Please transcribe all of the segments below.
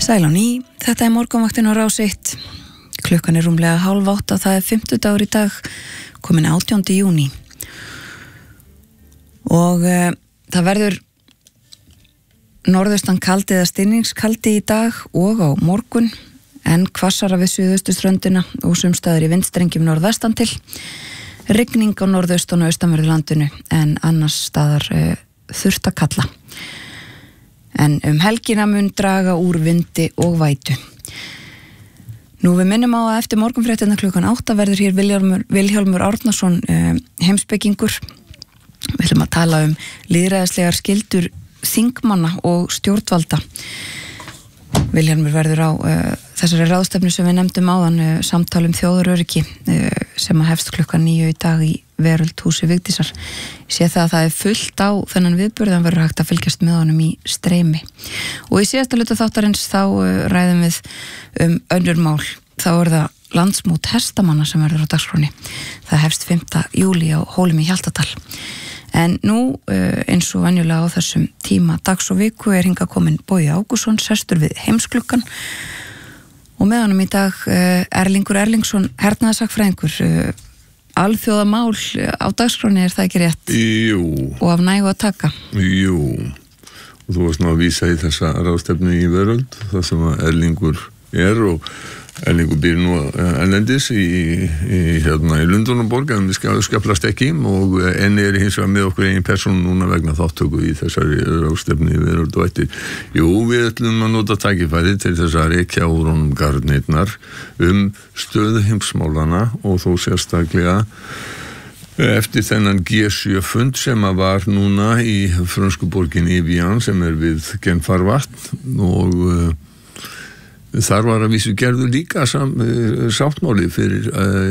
Sæl á ný, þetta morgunvaktin á Rás 1. Klukkan rúmlega 7:30, það 50 í dag, komin 18. júní. Og það verður norðaustan kaldi eða stinningskaldi í dag og á morgun, en hvassara við suðausturströndina og sumstaðar í vindstrengjum norðvestan til. Rigning á norðaustan og austanverðu landinu, en annars staðar þurrt að kalla. En helgina mun draga úr vindi og vætu. Nú við minnum á að eftir morgunfréttina klukkan 8 verður hér Vilhjálmur Árnason heimspekingur. Við ætlum að tala lýðræðislegar skyldur þingmanna og stjórnvalda. Vilhjálmur verður á þessari ráðstefnu sem við nefndum áðan, samtal þjóðaröryggi sem að hefst klukkan 9 í dag í Veröldhúsi Vigdísar. Ég sé það að fullt á þennan viðburð, verður hægt að fylgjast með honum í streymi. Og í síðasta hluta þáttarins þá ræðum við önnur mál. Þá það landsmót hestamanna sem verður á dagskránni. Það hefst 5. júlí á Hólum í Hjaltadal. En nú, eins og venjulega á þessum tíma dags og viku, hingað komin Bogi Ágússon, sestur við Heimsklukkan. Og með honum í dag Erlingur Erlingsson, hernaðarsakfræðingur. Alþjóðamál á dagskránni, það ekki rétt? Jú. Og af nægu að taka? Jú. Og þú varst að vísa í þessa ráðstefnu í Veröld, það sem að Erlingur og Erlingur býr nú erlendis í Lundúnaborg, en við skaflast ekki, og enn hins vegar með okkur eigin persónu núna vegna þáttöku í þessari ráðstefnu í Veröld og eftir. Jú, við ætlum að nota tækifæri til þess að rekja úr honum garnirnar stöðu heimsmálana og þó sérstaklega eftir þennan G7 fund sem að var núna í frönsku borgin Evian sem við Genfarvatn, og þar var að vísu gerður líka sáttmáli fyrir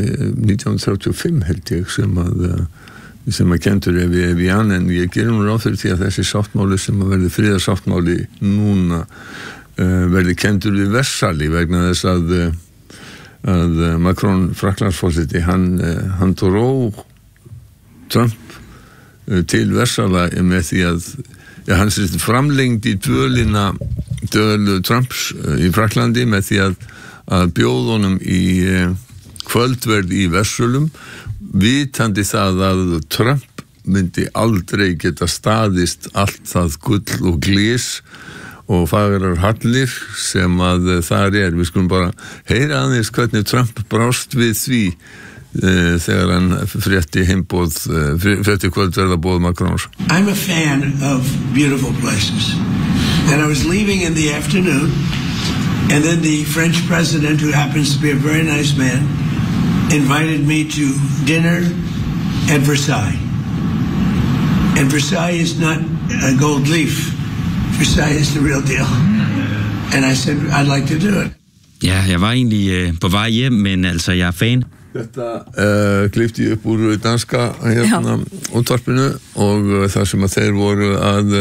1935 held ég sem að kentur við Evian, en ég gerum ráð fyrir því að þessi sáttmáli sem að verði friðarsáttmáli núna verði kentur við Versailles vegna þess að Macron Frakklandsforseti hann dró Trump til Versailles með því að hann framlengdi dvöl Trumps í Frakklandi með því að bjóða honum í kvöldverð í Versölum, vitandi það að Trump myndi aldrei geta staðist allt það gull og glís og fagrar hallir sem að þar Við skulum bara heyra aðeins hvernig Trump brást við því þegar hann frétti kvöldverðarboð Macrons. I'm a fan of beautiful places. And I was leaving in the afternoon, and then the French president, who happens to be a very nice man, invited me to dinner at Versailles. And Versailles is not a gold leaf. Versailles is the real deal. And I said, I'd like to do it. Ja, jeg var egentlig på vej hjem, men altså, jeg fan. Þetta klippti upp úr danska útvarpinu og það sem að þeir voru að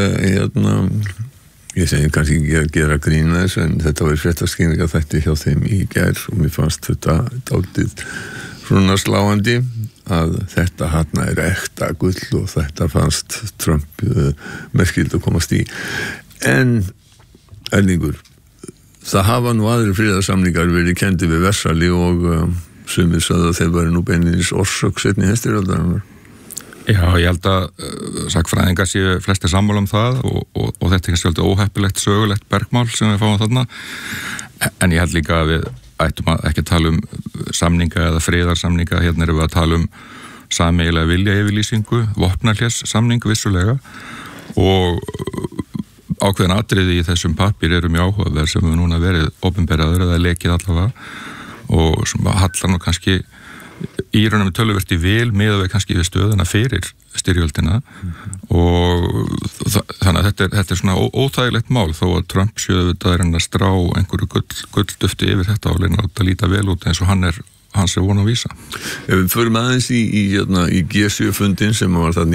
ég segi kannski ekki að gera grín þess, en þetta var fréttaskýringa þætti hjá þeim í gær og mér fannst þetta dálítið svona sláandi að þetta þarna ekta gull og þetta fannst Trump merkild að komast í. En Erlingur, það hafa nú aðrir friðarsamningar verið kendi við Versailles og sumir sagði að þeir væri nú beinlínis orsök seinni heimsstyrjaldarinnar. Já, ég held að sakfræðingar séu flestir sammála það og þetta kannski svolítið óheppilegt sögulegt bergmál sem við fáum þarna, en ég held líka að við ættum að ekki tala samninga eða friðarsamninga. Hérna erum við að tala sameiginlega viljayfirlýsingu, vopnahlés samning vissulega, og ákveðin atriði í þessum pappír eru mjög áhugaverð sem við núna verið opinberaður eða lekið allavega, og sem hallar nú kannski í raunum töluvert í vel miðað við kannski við stöðuna fyrir styrjöldina, og þannig að þetta er svona óþægilegt mál, þó að Trump séu að strá einhverju gulldufti yfir þetta og leina að líta vel út eins og hans er von að vísa. Ef við förum aðeins í G7 fundin sem var þarna